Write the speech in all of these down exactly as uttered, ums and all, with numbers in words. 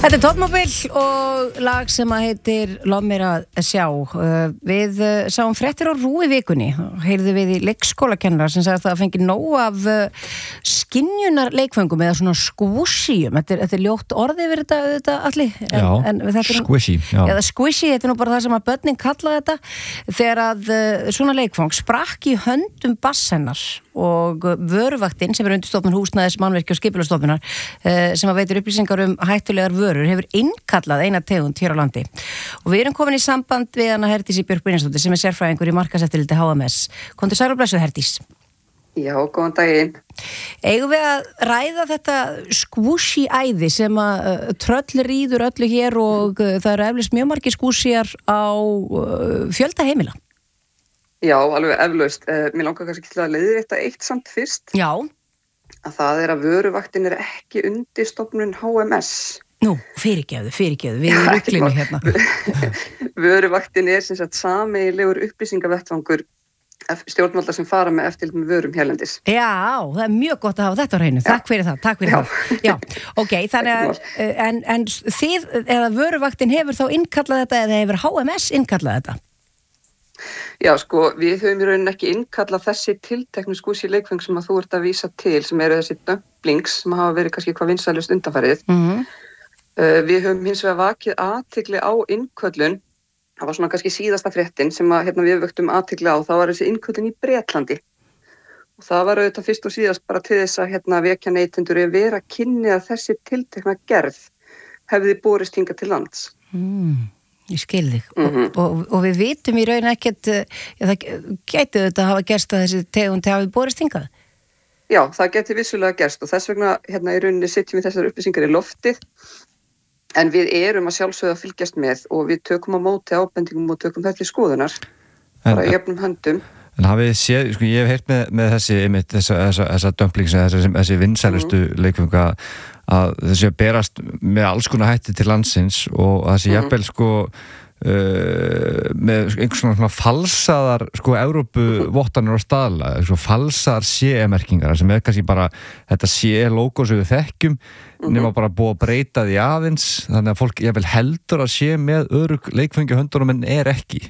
Þetta er Topmobil og lag sem að heitir Lof mér að sjá. Við sáum fréttir á RÚ í vikunni. Heyrðu við í leikskólakennara sem sagði að það fengi nóg af skynjunar leikföngum eða svona squishyum. Þetta er, þetta er ljótt orðið yfir þetta, þetta allir. Já, en, en þetta er, squishy. Já. Eða squishy, þetta er nú bara það sem að börnin kalla þetta. Þegar að svona leikfang sprakk í höndum bass hennar og vöruvaktinn sem er undir stofnun húsnæðis, mannvirkja og skipulagsstofnunar sem að veitir upplýsingar um hættulegar vörur hefur innkallað eina tegund hér á landi. Og við erum komin í samband við hana Herdísi Björk Brynjarsdóttir sem er sérfræðingur í markaðseftirliti H M S. Komdu sæl og blessuð, Herdís. Já, góðan daginn. Eigum við að ræða þetta skúsi æði sem að uh, tröll ríður öllu hér og uh, það eru eflaust mjög margir skúsjar á uh, fjölda heimila? Já, alveg eflaust. Uh, mér langar kannski til að leiðrétta eitt samt fyrst. Já. Að það er að vöruvaktin er ekki undir stofnun H M S. Nú, fyrirgefðu, fyrirgefðu, við erum ruglinu hérna. Vöruvaktin er sem sagt sameiginlegur upplýsingavettvangur stjórnvalda sem fara með eftirlit með vörum hérlendis. Já, það er mjög gott að hafa þetta á hreinu. Takk fyrir það, takk fyrir Já. það. Já, ok, þannig að, en, en þið, eða vöruvaktin hefur þá innkallað þetta eða hefur H M S innkallað þetta? Já, sko, við höfum í rauninni ekki innkallað þessi tilteknu skúsi leikfeng sem að þú ert að vísa til, sem eru þessi dumplings sem hafa verið kannski hvað vinsælust undanfarið. Mm-hmm. Uh, við höfum hins vegar vakið athygli á innköllun. Það var svona kannski síðasta fréttin sem að hérna, við vöktum athygli á. Það var þessi innköllun í Bretlandi. Og það var auðvitað fyrst og síðast bara til þess að hérna, vekja neytendur að vera kynni að þessi tiltekna gerð hefði borist hingað til lands. Mm. Ég skil þig. Mm-hmm. og, og, og við vitum í raun ekkert, já, það gæti þetta að hafa gerst að þessi tegund hafi borist hingað? Já, það geti vissulega gerst og þess vegna hérna í rauninni sitjum við þessar upplýsingar í loftið en við erum að sjálfsögða að fylgjast með og við tökum á móti ábendingum og tökum þetta í skoðunar bara í jöfnum höndum. En hafið séð, sko ég hef heyrt með, með þessi, einmitt, þessa, þessa, þessa dumplings, þessi, þessi vinsælustu mm. leikfenga að þessi berast með alls konar hætti til landsins og þessi mm. jafnvel sko uh, með einhvers svona falsaðar sko Evrópuvottanir á staðla, sko falsaðar C E-merkingar sem er kannski bara þetta C E-logo sem við þekkjum mm. nema bara búið að breyta því aðeins þannig að fólk jafnvel heldur að sé með örugg leikfengi á höndunum en er ekki.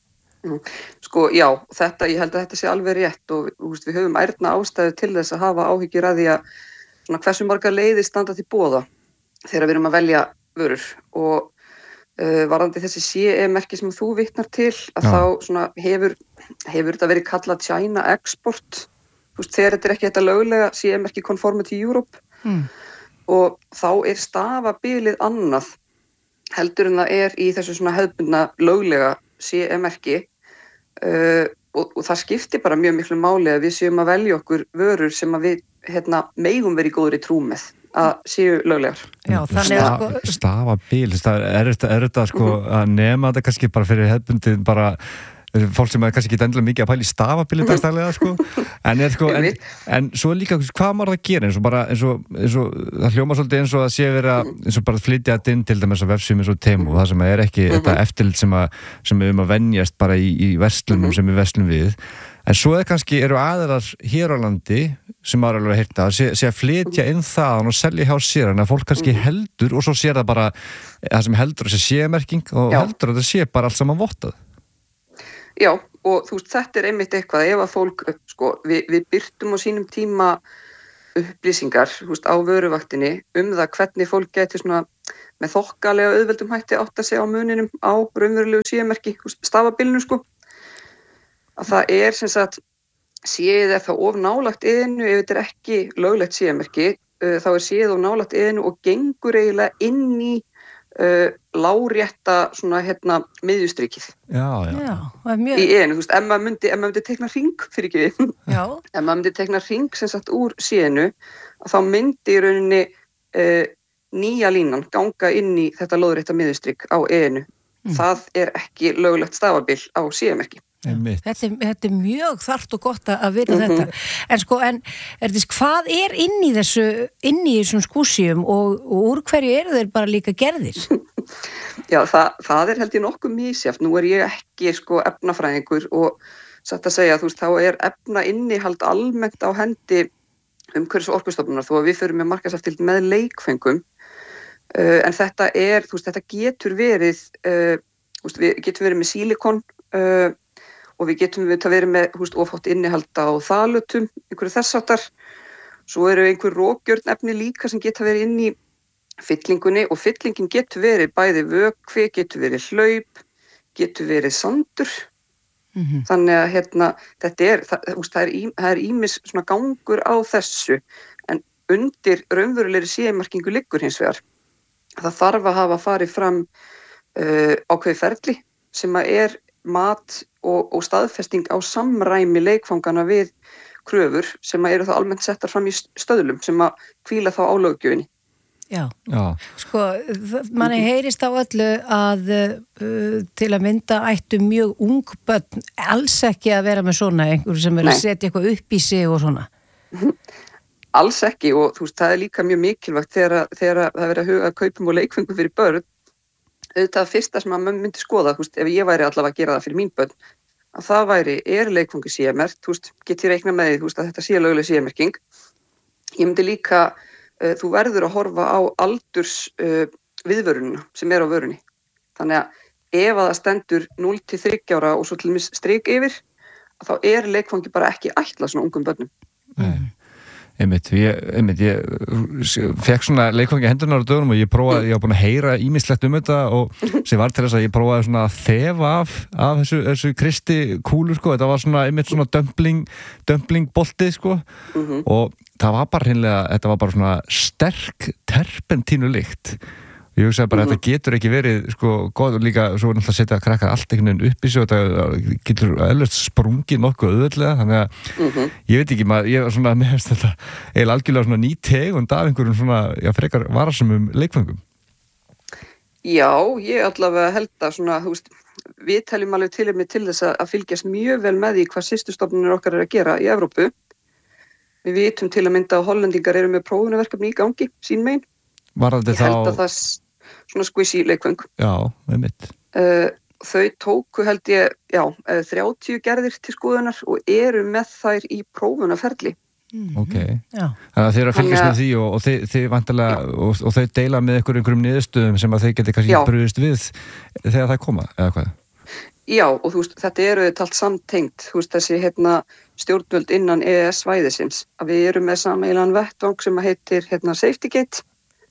Sko, já, þetta, ég held að þetta sé alveg rétt og úst, við höfum ærna ástæðu til þess að hafa áhyggjur að því að svona, hversu margar leiðir standa til boða þegar við erum að velja vörur og uh, varðandi þessi C E-merki sem þú vitnar til að já. Þá svona, hefur, hefur þetta verið kallað China Export úst, þegar þetta er ekki þetta löglega C E-merki Conformity Europe mm. og þá er stafabilið annað heldur en það er í þessu svona hefðbundna löglega C E-merki Uh, og, og það skiptir bara mjög miklu máli að við séum að velja okkur vörur sem að við hérna, megum verið í góðri trú með að séu löglegar. Já, þannig að sko... Stafabil, er þetta sko að nema þetta kannski bara fyrir hefðbundið bara fólk sem er kannski ekki endilega mikið að pæla í stafabilið dagstæðlega sko, en er sko en, en svo líka, hvað maður það að gera eins og bara, eins og, eins og það hljóma svolítið eins og að sé vera, eins og bara flytja þetta inn til dæmis á vefsíðum eins og Temu, það sem er ekki mm-hmm. þetta eftirlit sem að, sem við um að venjast bara í, í verslunum mm-hmm. sem við verslum við en svo er kannski, eru aðrar hér á landi sem maður alveg heyrta að sé, sé að flytja inn það og selja hjá sér en að fólk kannski heldur og svo sér það bara það sem heldur að sé sé-merking og Já. heldur að það sé bara allt saman vottað. Já, og þú veist, þetta er einmitt eitthvað, ef að fólk, sko, við, við birtum á sínum tíma upplýsingar, þú veist, á vöruvaktinni um það hvernig fólk getur svona með þokkalega auðveldum hætti átt að segja á muninum á raunverulegu C E-merki, stafabilinu, sko, að það er sem sagt, séð er það of nálagt einu, ef þetta er ekki löglegt C E-merki, uh, þá er séð of nálagt einu og gengur eiginlega inn í Uh, lárétta svona hérna miðjustrikið já, já. Já, mjög... í einu, þú veist, ef maður myndi, ef maður myndi tekna hring fyrir ekki við ef maður myndi tekna hring sem sagt úr sénu þá myndi í rauninni uh, nýja línan ganga inn í þetta lóðrétta miðjustrik á einu mm. það er ekki löglegt stafabil á C E-merki. Þetta er, þetta er mjög þarft og gott að vita mm-hmm. þetta. En sko, en er þess, hvað er inn í þessu, inn í þessum skúsíum og, og úr hverju eru þeir bara líka gerðir? Já, það, það er held ég nokkuð misjafnt. Nú er ég ekki sko efnafræðingur og satt að segja, þú veist, þá er efna innihald almennt á hendi umhverfis- og orkustofnunar þó að við förum með markaðseftirlit með leikföngum. uh, en þetta er, þú veist, þetta getur verið uh, þú veist, við getum verið með sílikon uh, og við getum verið með, þú veist, ofhátt innihalda á þalutum, einhverju þessartar. Svo eru einhver rókgjörn efni líka sem geta verið inn í fyllingunni og fyllingin getur verið bæði vökvi, getur verið hlaup, getur verið sandur. Mm-hmm. Þannig að hérna, þetta er, það, það er, í, það er ímis svona gangur á þessu, en undir raunverulegri C E-merkingu liggur hins vegar. Það þarf að hafa farið fram uh, ákveði ferli sem að er mat og, og staðfesting á samræmi leikfangana við kröfur sem að eru þá almennt settar fram í stöðlum sem að hvíla þá á löggjöfinni. Já. Já, sko, manni heyrist á öllu að uh, til að mynda ættu mjög ung börn alls ekki að vera með svona einhver sem er að setja eitthvað upp í sig og svona. Alls ekki og þú veist, það er líka mjög mikilvægt þegar, þegar það verið að huga að kaupum og leikfengu fyrir börn. Þetta fyrsta sem að maður myndi skoða, þú veist, ef ég væri allavega að gera það fyrir mín börn, að það væri, er leikfangi C E-merkt, þú veist, get ég reikna með því, þú veist, að þetta sé lögleg C E-merking. Ég myndi líka, uh, þú verður að horfa á aldurs uh, viðvörunina sem er á vörunni. Þannig að ef að það stendur núll til þriggja ára og svo til dæmis strik yfir, þá er leikfangi bara ekki ætlað svona ungum börnum. Nei. Einmitt, ég, einmitt, ég fekk svona leikfangi hendurnar á dögunum og ég prófaði, ég var búin að heyra ýmislegt um þetta og sem var til þess að ég prófaði svona að þefa af, af þessu, þessu kristi kúlu, sko, þetta var svona einmitt svona dumpling, dumpling bolti, sko, mm-hmm. og það var bara hreinlega, þetta var bara svona sterk terpentínu lykt. Ég hugsaði bara að mm-hmm. þetta getur ekki verið, sko, góð og líka, svo er náttúrulega að setja að krakka allt einhvern veginn upp í sig og þetta getur öllust sprungið nokkuð auðveldlega, þannig að mm-hmm. ég veit ekki, maður, ég var svona meðast þetta eiginlega algjörlega svona ný tegund af einhverjum svona, já, frekar varasömmum leikföngum. Já, ég allavega held að svona, þú veist, við teljum alveg tilefni til þess að fylgjast mjög vel með því hvað systurstofnanir okkar er að gera í Evrópu. Við vitum til að mynda að Hollendingar eru með prófunarverkefni í gangi, sín megin. Var þetta ég held að það svona squishy leikföng. Já, einmitt. Uh, þau tóku held ég, já, þrjátíu gerðir til skoðunar og eru með þær í prófunarferli. Mm-hmm. Ok. Já. Þannig að þeir eru að fylgjast með því og, og þeir, þeir vantarlega, og, og þau deila með ykkur einhverjum niðurstöðum sem að þeir geti kannski brugðist við þegar það koma, eða hvað? Já, og þú veist, þetta eru þetta allt samtengt, þú veist, þessi hérna stjórnvöld innan E E S-svæðisins, að við erum með sameiginlegan vettvang sem að heitir hérna Safety Gate.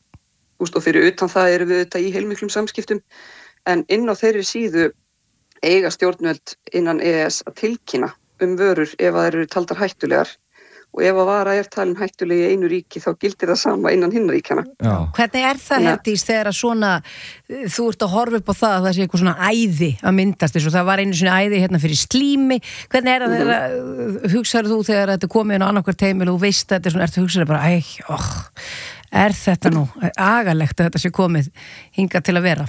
Og fyrir utan það eru við þetta í heilmiklum samskiptum en inn á þeirri síðu eiga stjórnvöld innan E E S að tilkynna um vörur ef það eru taldar hættulegar og ef að vara er talin hættuleg í einu ríki þá gildir það sama innan hinna ríkjana. Já. Hvernig er það, Herdís, þegar að svona þú ert að horfa upp á það að það sé eitthvað svona æði að myndast eins og það var einu svona æði hérna fyrir slími, hvernig er það mm-hmm. þegar hugsaður þú þegar þetta er komið inn á annarkvært heimil og þú veist að þetta er svona, ertu hugsaður bara æ, óh, er þetta nú agalegt að þetta sé komið hingað til að vera?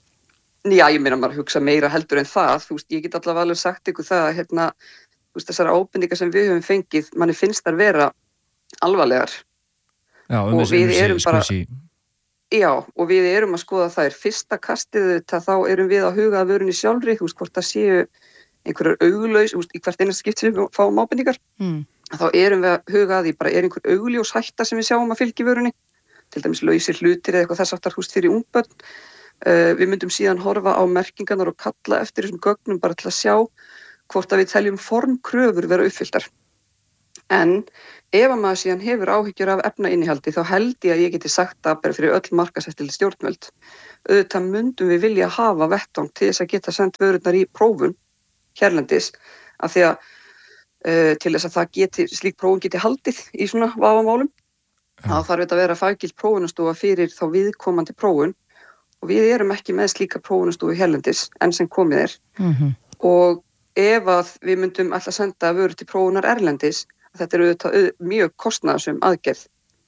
Já, ég meina maður hugsa meira heldur en það, þú veist, ég get allavega alveg sagt ykkur það að hérna þú veist, þessar ábendingar sem við höfum fengið, manni finnst þær vera alvarlegar. Já, um og við erum bara, squishy. Já, og við erum að skoða þær. Fyrsta kastið þetta, þá erum við að huga að vörunni sjálfri, þú veist, hvort það séu einhverjar auglaus, þú veist, í hvert einasta skipt sem við fáum ábendingar. Mm. Þá erum við að huga að því bara er einhver augljós hætta sem við sjáum að fylgja vörunni, til dæmis lausir hlutir eða eitthvað þess aftar húst fyrir ungbörn. Uh, við myndum síðan horfa á merkingarnar og kalla eftir þessum gögnum bara til að sjá hvort að við teljum formkröfur vera uppfylltar. En ef að maður síðan hefur áhyggjur af efnainnihaldi þá held ég að ég geti sagt það bara fyrir öll markaðseftirlit stjórnvöld. Auðvitað myndum við vilja hafa vettvang til þess að geta sendt vörurnar í prófun hérlendis af því að uh, til þess að það geti, slík prófun geti haldið í svona vafamálum. Ja. Þá þarf þetta að vera faggild prófunastofa fyrir þá viðkomandi prófun og við erum ekki með slíka prófunastofu hérlendis enn sem komið er. Mm-hmm. Og ef að við myndum alltaf senda vörur til prófunar erlendis, þetta er auðvitað mjög kostnaðarsöm aðgerð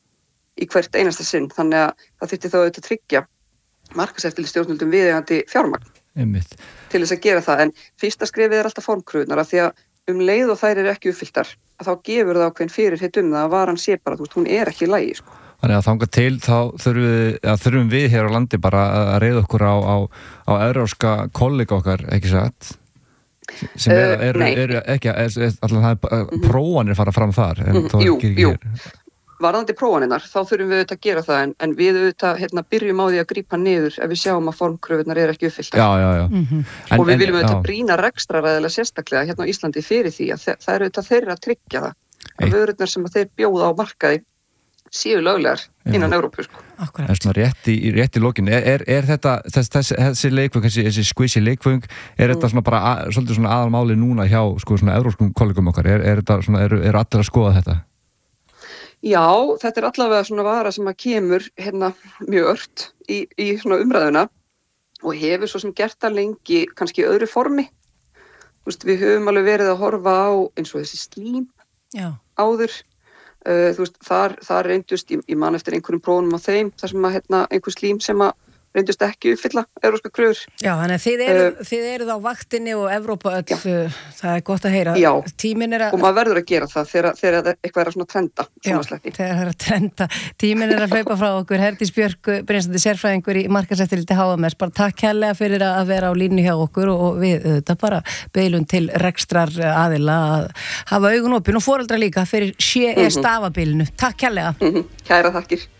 í hvert einasta sinn, þannig að það þyrfti þá auðvitað tryggja markaðseftirlit stjórnvöldum viðeigandi fjármagn Einmitt. Til þess að gera það, en fyrsta skrefið er alltaf formkröfunar af því að um leið og þær eru ekki uppfylltar, að þá gefur það ákveðin fyrirheit um það að varan sé bara, þú veist, hún er ekki í lagi, sko. Þannig að þangað til þá þurfum við, að þurfum við hér á landi bara að reiða okkur á, á, á evrópska kollega okkar, ekki satt? Sem er, er, er, er ekki, allan það er prófanir fara fram þar en mm, jú, jú. varðandi prófanirnar, þá þurfum við auðvitað að gera það en, en við auðvitað hérna, byrjum á því að grípa niður ef við sjáum að formkröfurnar er ekki uppfylltar. Já, já, já. Mm-hmm. Og við viljum auðvitað brýna rekstraræðilega sérstaklega hérna á Íslandi fyrir því að það er auðvitað þeirra að tryggja það. Að vörurnar sem að þeir bjóða á markaði séu löglegar innan Evrópu, sko. Það er svona rétt í, rétt í lokin. Er, er, er þetta, þess, þess, þessi leikvöng, þessi, þessi squishy leikvöng, er þetta svona bara að, svolítið svona aðalmáli núna hjá sko svona evrópskum kollegum okkar? Er, er þetta svona, eru er allir að skoða þetta? Já, þetta er allavega svona vara sem að kemur hérna mjög ört í, í svona umræðuna og hefur svo sem gert það lengi kannski í öðru formi. Þú veist, við höfum alveg verið að horfa á eins og þessi slím Já. áður. Uh, þú veist, þar, þar reyndust, ég, ég man eftir einhverjum prófunum á þeim, þar sem að hérna, einhver slím sem að reyndust ekki uppfylla evrópska kröfur. Já, þannig að þið eru, uh, þið eruð á vaktinni og Evrópa öll, uh, það er gott að heyra. Já, tíminn er að... og maður verður að gera það þegar, þegar eitthvað er að svona trenda, svona sleppi. Já, þegar það er að trenda. Tíminn er að hlaupa frá okkur. Herdís Björk, Brynjandi sérfræðingur í markaðseftirliti H M S, bara takk kærlega fyrir að vera á línu hjá okkur og, og við þetta bara beilum til rekstrar aðila að hafa augun opin og foreldra líka fyrir sé stafabilinu. Takk kærlega. Mm-hmm. Kæra þakkir.